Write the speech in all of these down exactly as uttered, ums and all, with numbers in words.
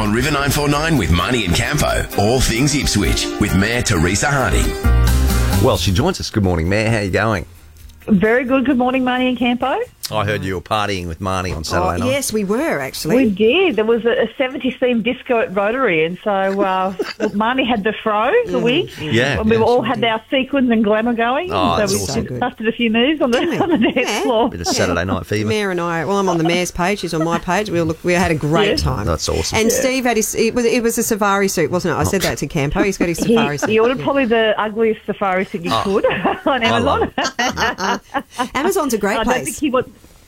On River nine four nine with Marnie and Campo, all things Ipswich with Mayor Teresa Harding. Well, she joins us. Good morning, Mayor. How are you going? Very good. Good morning, Marnie and Campo. I heard you were partying with Marnie on Saturday Oh, night. yes, we were, actually. We did. There was a, a seventies-themed disco at Rotary, and so uh, Marnie had the fro, the wig. Yeah, And we yeah, all she had did. our sequins and glamour going. Oh, so that's we awesome. just busted a few moves on the, on the dance Yeah. floor. Bit of Saturday night fever. Mayor and I, well, I'm on the Mayor's page, she's on my page. We all look, we had a great Yeah. time. That's awesome. And Steve had his, it was, it was a safari suit, wasn't it? I said that to Campo. He's got his He, safari suit. he ordered probably the ugliest safari suit he could on I love Amazon. it. Amazon's a great I don't think place. he would.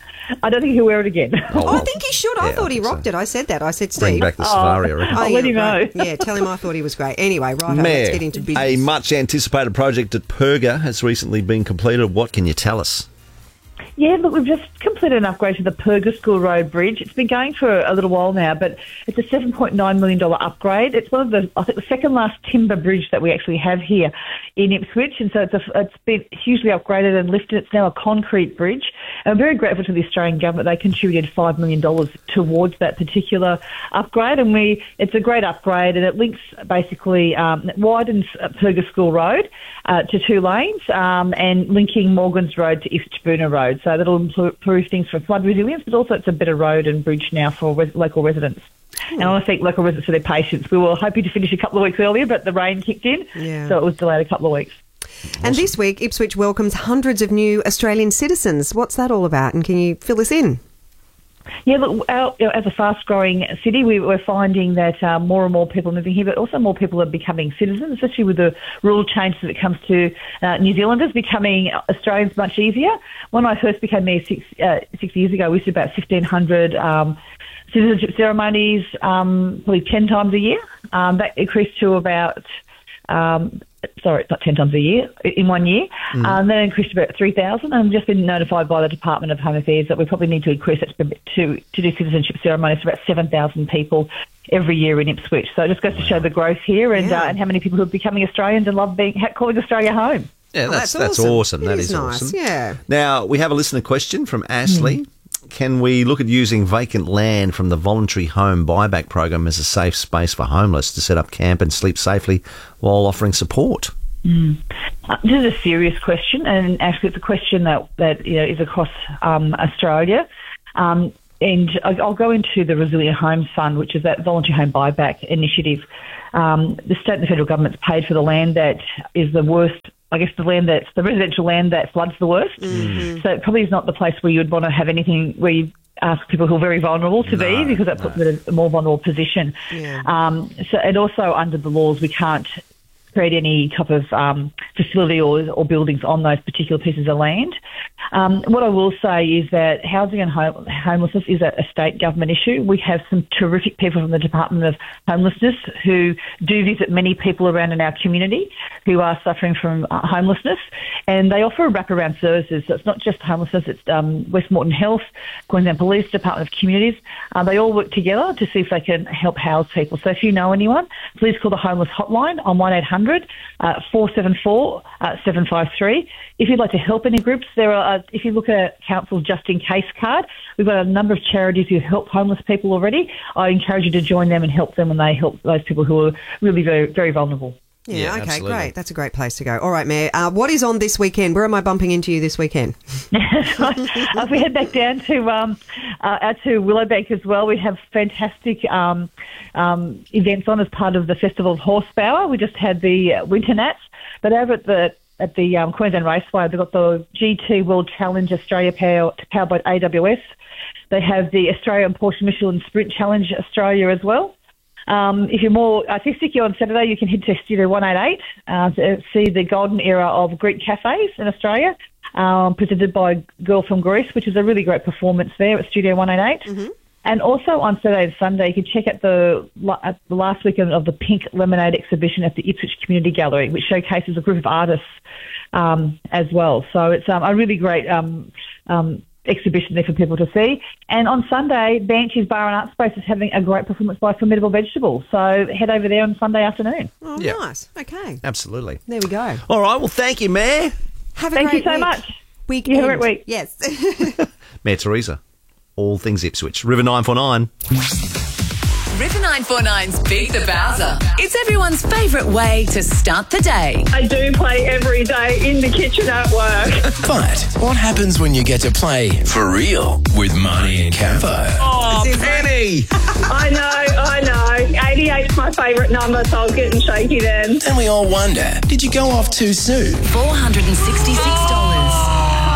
I don't think he'll wear it again. Oh, Oh, well. I think he should. I Yeah, thought I he think rocked so. it. I said that. I said, Steve. Bring back the safari, I reckon. Oh, I'll yeah, let him right. know. Yeah, tell him I thought he was great. Anyway, right, let's Mayor, get into business. a much-anticipated project at Perga has recently been completed. What can you tell us? Yeah, look, we've just completed an upgrade to the Perga School Road Bridge. It's been going for a little while now, but it's a seven point nine million dollars upgrade. It's one of the, I think, the second last timber bridge that we actually have here in Ipswich, and so it's, a, it's been hugely upgraded and lifted. It's now a concrete bridge. And I'm very grateful to the Australian government. They contributed five million dollars towards that particular upgrade, and we it's a great upgrade, and it links basically, um, it widens Perga School Road uh, to two lanes um, and linking Morgan's Road to East Boona Road. So that'll improve things for flood resilience, but also it's a better road and bridge now for res- local residents. And I want to thank local residents for their patience. We were hoping to finish a couple of weeks earlier, but the rain kicked in, Yeah. so it was delayed a couple of weeks. And this week, Ipswich welcomes hundreds of new Australian citizens. What's that all about? And can you fill us in? Yeah, look, our, you know, as a fast-growing city, we, we're finding that uh, more and more people are moving here, but also more people are becoming citizens, especially with the rule changes when it comes to uh, New Zealanders becoming Australians much easier. When I first became mayor six, uh, six years ago, we used to do about fifteen hundred um, citizenship ceremonies, um, probably ten times a year. Um, that increased to about... Um, sorry, it's not ten times a year, in one year. Mm. Um, that increased to about three thousand. And I've just been notified by the Department of Home Affairs that we probably need to increase it to, to, to do citizenship ceremonies to about seven thousand people every year in Ipswich. So it just goes to show the growth here and, Yeah. uh, and how many people who are becoming Australians and love being calling Australia home. Yeah, Oh, that's, that's that's awesome. It That is is nice, awesome. yeah. Now, we have a listener question from Ashley. Can we look at using vacant land from the voluntary home buyback program as a safe space for homeless to set up camp and sleep safely while offering support? Uh, this is a serious question, and actually it's a question that, that you know, is across um, Australia. Um, and I- I'll go into the Resilient Homes Fund, which is that voluntary home buyback initiative. Um, the state and the federal government's paid for the land that is the worst, I guess the land that's the residential land that floods the worst. Mm-hmm. So it probably is not the place where you would want to have anything where you ask people who are very vulnerable to be, because that puts them in a more vulnerable position. Yeah. Um, so, and also under the laws, we can't create any type of um, facility or, or buildings on those particular pieces of land. Um, what I will say is that housing and home, homelessness is a, a state government issue. We have some terrific people from the Department of Homelessness who do visit many people around in our community who are suffering from uh, homelessness, and they offer wraparound services. So it's not just homelessness, it's um, Westmorton Health, Queensland Police, Department of Communities. Uh, they all work together to see if they can help house people. So if you know anyone, please call the Homeless Hotline on one eight hundred four seven four seven five three. If you'd like to help any groups, there are, uh, if you look at Council's Just In Case card, we've got a number of charities who help homeless people already. I encourage you to join them and help them when they help those people who are really very, very vulnerable. Yeah, Yeah, okay, absolutely. great. That's a great place to go. All right, Mayor, uh, what is on this weekend? Where am I bumping into you this weekend? If we head back down to um, uh, out to Willowbank as well, we have fantastic um, um, events on as part of the Festival of Horsepower. We just had the uh, Winter Nats, but over at the at the um, Queensland Raceway, they've got the G T World Challenge Australia Power, powered by A W S. They have the Australia and Porsche Michelin Sprint Challenge Australia as well. Um, if you're more artistic, you're on Saturday, you can head to Studio one eighty-eight uh, to see the golden era of Greek cafes in Australia, um, presented by Girl from Greece, which is a really great performance there at Studio one eighty-eight. Mm-hmm. And also on Saturday and Sunday, you can check out the, at the last weekend of the Pink Lemonade exhibition at the Ipswich Community Gallery, which showcases a group of artists um, as well. So it's um, a really great um, um, exhibition there for people to see. And on Sunday, Banshees Bar and Art Space is having a great performance by Formidable Vegetables. So head over there on Sunday afternoon. Oh, Yeah. nice. Okay. Absolutely. There we go. All right, well, thank you, Mayor. Have a Thank great you so week. much. Weekend. You have a great week. Yes. Mayor Teresa. All things Ipswich. River nine four nine. River nine four nine's Beat the Bowser. It's everyone's favourite way to start the day. I do play every day in the kitchen at work. But what happens when you get to play for real with Marnie and Campo? Oh, Penny! I know, I know. eighty-eight's my favourite number, so I was getting shaky then. And we all wonder, did you go off too soon? four hundred sixty-six dollars.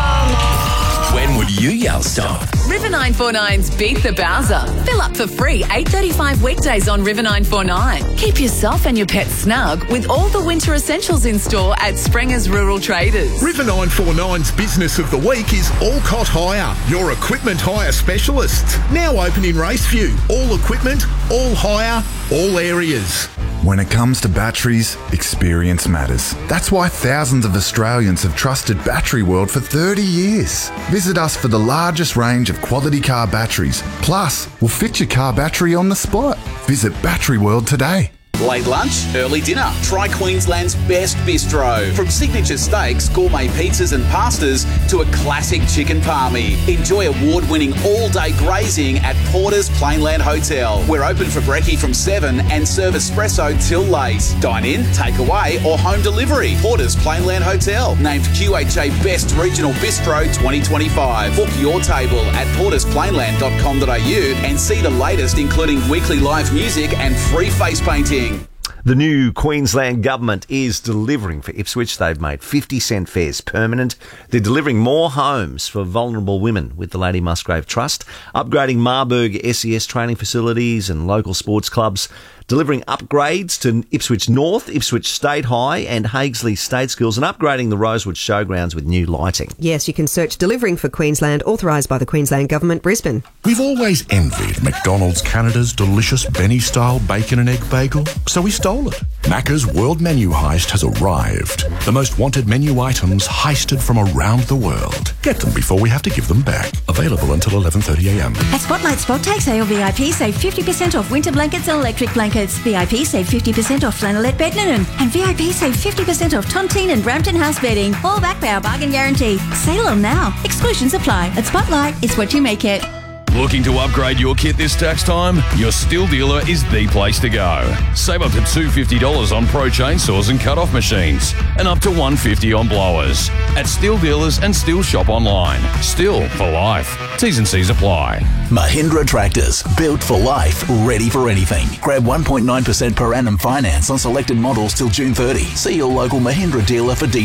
When would you yell stop? River nine four nine's Beat the Bowser. Fill up for free eight thirty-five weekdays on River nine four nine. Keep yourself and your pet snug with all the winter essentials in store at Sprenger's Rural Traders. River nine four nine's Business of the Week is Alcott Hire, your equipment hire specialist. Now open in Raceview. All equipment, all hire, all areas. When it comes to batteries, experience matters. That's why thousands of Australians have trusted Battery World for thirty years. Visit us for the largest range of quality car batteries. Plus, we'll fit your car battery on the spot. Visit Battery World today. Late lunch, early dinner. Try Queensland's best bistro. From signature steaks, gourmet pizzas and pastas to a classic chicken palmy. Enjoy award-winning all-day grazing at Porter's Plainland Hotel. We're open for brekkie from seven and serve espresso till late. Dine in, take away or home delivery. Porter's Plainland Hotel. Named Q H A Best Regional Bistro twenty twenty-five. Book your table at porters plainland dot com dot a u and see the latest including weekly live music and free face painting. The new Queensland government is delivering for Ipswich. They've made fifty cent fares permanent. They're delivering more homes for vulnerable women with the Lady Musgrave Trust, upgrading Marburg S E S training facilities and local sports clubs, delivering upgrades to Ipswich North, Ipswich State High and Haigsley State Schools, and upgrading the Rosewood Showgrounds with new lighting. Yes, you can search Delivering for Queensland, authorised by the Queensland Government, Brisbane. We've always envied McDonald's Canada's delicious Benny-style bacon and egg bagel, so we stole it. Macca's World Menu Heist has arrived. The most wanted menu items heisted from around the world. Get them before we have to give them back. Available until eleven thirty a m. At Spotlight Spot Take Sale, V I P save fifty percent off winter blankets and electric blankets. V I P save fifty percent off flannelette bed linen. And V I P save fifty percent off Tontine and Brampton house bedding. All backed by our bargain guarantee. Sale on now. Exclusions apply. At Spotlight, it's what you make it. Looking to upgrade your kit this tax time? Your Stihl dealer is the place to go. Save up to two hundred fifty dollars on pro chainsaws and cut-off machines and up to one hundred fifty dollars on blowers. At Stihl dealers and Stihl shop online. Stihl for life. T's and C's apply. Mahindra Tractors. Built for life. Ready for anything. Grab one point nine percent per annum finance on selected models till June thirtieth. See your local Mahindra dealer for details.